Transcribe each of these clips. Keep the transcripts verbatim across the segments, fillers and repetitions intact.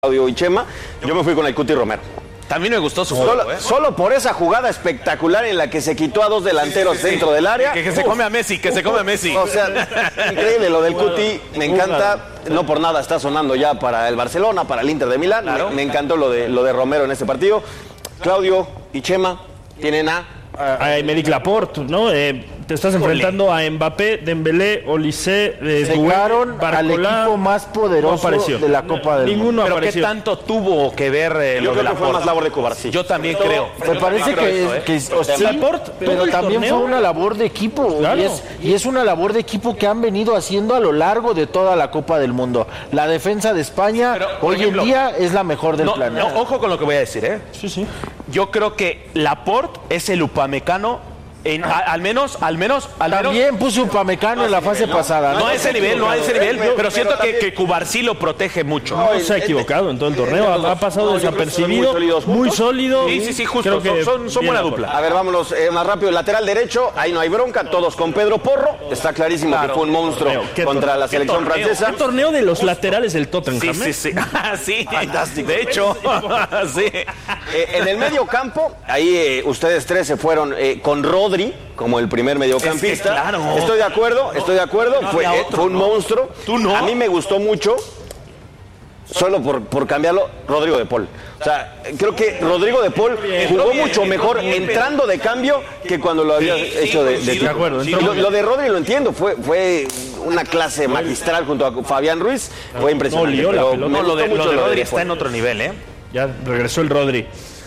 Claudio y Chema, yo me fui con el Cuti Romero. También me gustó su Solo, juego, ¿eh? solo por esa jugada espectacular en la que se quitó a dos delanteros sí, sí, sí. dentro del área. Que, que se come a Messi, que uh, se come a Messi. O sea, increíble lo del Cuti, me encanta. No por nada está sonando ya para el Barcelona, para el Inter de Milán. Claro. Me, me encantó lo de, lo de Romero en este partido. Claudio y Chema tienen a... a Aymeric Laporte, ¿no? Eh, te estás enfrentando a Mbappé, Dembélé, Olise, eh, Secaron al equipo más poderoso no de la Copa del Ninguno Mundo. Pero apareció. ¿qué tanto tuvo que ver eh, Yo lo creo de que fue más labor de Cubarsí. Yo también Todo, creo. Me parece que, eso, ¿eh? que o sea, Laporte, pero también fue una labor de equipo. Claro. Y, es, y es una labor de equipo que han venido haciendo a lo largo de toda la Copa del Mundo. La defensa de España pero, hoy ejemplo, en día es la mejor del no, planeta. No, ojo con lo que voy a decir, ¿eh? Sí, sí. Yo creo que Laporte es el upamecano. En, a, al menos, al menos, al También menos, puso Upamecano no, en la fase no, pasada. No, No, no a ese nivel, no a ese nivel, pero, pero siento pero que, que Cubarsí lo protege mucho. No, se ha equivocado en todo el torneo, ha, ha pasado no, desapercibido, muy, muy sólido. Sí, sí, sí, justo, Creo que son, son buena dupla. A ver, vámonos eh, más rápido. Lateral derecho, ahí no hay bronca, todos con Pedro Porro. Está clarísimo claro. que fue un monstruo contra la selección torneo? francesa. ¿Qué torneo de los laterales del Tottenham? Sí, sí, sí. sí, fantástico. De hecho, sí. Eh, en el medio campo, ahí eh, ustedes tres se fueron eh, con Rodri como el primer mediocampista. Es que, claro. Estoy de acuerdo, estoy de acuerdo. No fue, eh, otro, fue un ¿no? monstruo. ¿Tú no? A mí me gustó mucho, solo por, por cambiarlo, Rodrigo de Paul. O sea, creo que Rodrigo de Paul jugó bien, mucho mejor bien, entrando de cambio que cuando lo había sí, hecho sí, de, de, de acuerdo. Sí, lo, lo de Rodri lo entiendo, fue, fue una clase magistral junto a Fabián Ruiz. Fue impresionante. No, pero no, no, lo de, lo de Rodri está en otro nivel, ¿eh? Ya regresó el Rodri.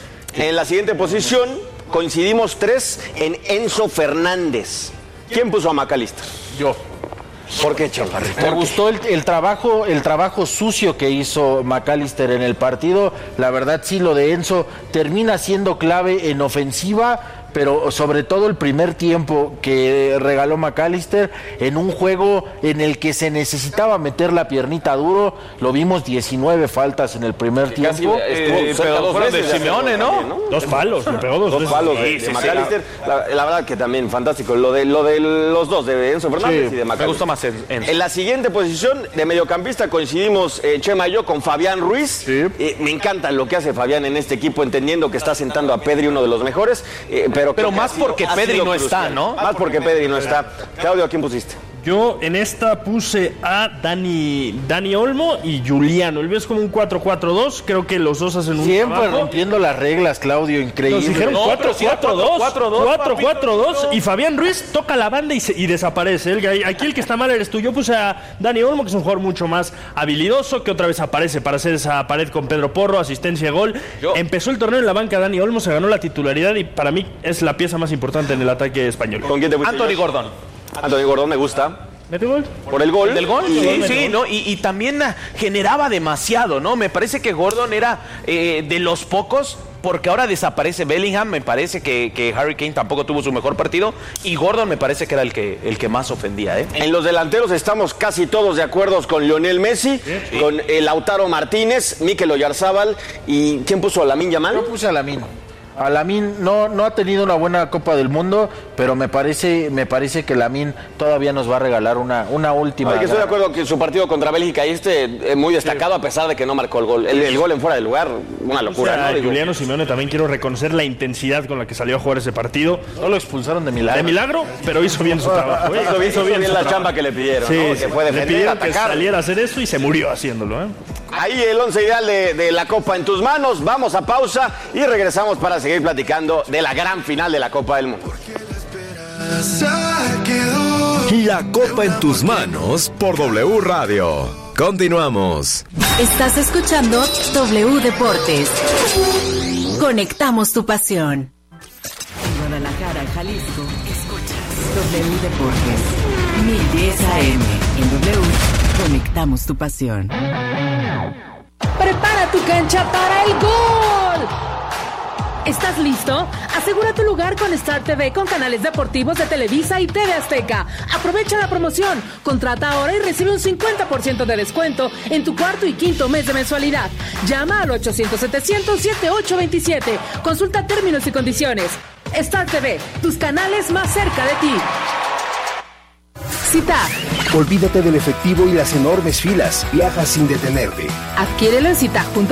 En la siguiente posición coincidimos tres en Enzo Fernández. ¿Quién puso a McAllister? Yo. ¿Por qué, Chaparrito? Me gustó el, el trabajo, el trabajo sucio que hizo McAllister en el partido. La verdad, sí, lo de Enzo termina siendo clave en ofensiva, pero sobre todo el primer tiempo que regaló McAllister en un juego en el que se necesitaba meter la piernita duro. Lo vimos diecinueve faltas en el primer sí, tiempo. Eh, pero dos fueron de Simeone, ¿no? También, ¿no? Dos palos, le pegó dos, dos veces. palos de, sí, de sí, McAllister. Sí. La, la verdad que también fantástico. Lo de, lo de los dos, de Enzo Fernández sí, y de McAllister. Me gustó más Enzo. En la siguiente posición de mediocampista coincidimos eh, Chema y yo con Fabián Ruiz. Sí. Eh, me encanta lo que hace Fabián en este equipo, entendiendo que está sentando a Pedri, uno de los mejores. Eh, pero pero más sido, porque Pedri no está, ¿no? Más porque Pedri no está. Claudio, ¿a quién pusiste? Yo en esta puse a Dani, Dani Olmo y Juliano. El ves como un cuatro cuatro dos. Creo que los dos hacen un Siempre trabajo. rompiendo las reglas, Claudio, increíble. Nos dijeron no, cuatro cuatro dos. cuatro cuatro dos. No. Y Fabián Ruiz toca la banda y, se, y desaparece. El, aquí el que está mal eres tú. Yo puse a Dani Olmo, que es un jugador mucho más habilidoso, que otra vez aparece para hacer esa pared con Pedro Porro, asistencia, gol. Yo. Empezó el torneo en la banca Dani Olmo, se ganó la titularidad y para mí es la pieza más importante en el ataque español. ¿Con quién te pusiste? Anthony Gordon. Anthony Gordon me gusta. ¿Mete gol? ¿Por el gol? ¿Del gol? Y, sí, sí, ¿no? Y, y también generaba demasiado, ¿no? Me parece que Gordon era eh, de los pocos, porque ahora desaparece Bellingham, me parece que, que Harry Kane tampoco tuvo su mejor partido, y Gordon me parece que era el que, el que más ofendía, ¿eh? En los delanteros estamos casi todos de acuerdo con Lionel Messi, sí, sí. con el Lautaro Martínez, Mikel Oyarzábal, y ¿quién puso a Lamine Yamal? Yo puse a Lamine. A Lamine no, no ha tenido una buena Copa del Mundo, pero me parece, me parece que Lamine todavía nos va a regalar una, una última. Ay, que estoy de acuerdo que su partido contra Bélgica y este es muy destacado, sí. a pesar de que no marcó el gol. El, el gol en fuera de lugar, una locura. O sea, ¿no? Juliano Simeone también quiero reconocer la intensidad con la que salió a jugar ese partido. No lo expulsaron de milagro. De milagro, pero hizo bien su trabajo. ¿eh? hizo, bien, hizo bien, hizo bien la chamba que le pidieron, sí, ¿no? sí. Que fue defender, le pidieron atacar. que saliera a hacer eso y se murió haciéndolo, ¿eh? Ahí el once ideal de, de la Copa en tus manos. Vamos a pausa y regresamos para seguir platicando de la gran final de la Copa del Mundo. La Copa en tus manos por W Radio. Continuamos. Estás escuchando W Deportes. Conectamos tu pasión. En Guadalajara, Jalisco, escuchas W Deportes. mil diez A M. En W, conectamos tu pasión. Prepara tu cancha para el gol. ¿Estás listo? Asegura tu lugar con Star T V con canales deportivos de Televisa y T V Azteca. Aprovecha la promoción. Contrata ahora y recibe un cincuenta por ciento de descuento en tu cuarto y quinto mes de mensualidad. Llama al ochocientos setecientos setenta y ocho veintisiete. Consulta términos y condiciones. Star T V, tus canales más cerca de ti. Cita. Olvídate del efectivo y las enormes filas. Viaja sin detenerte. Adquiérelo en Cita junto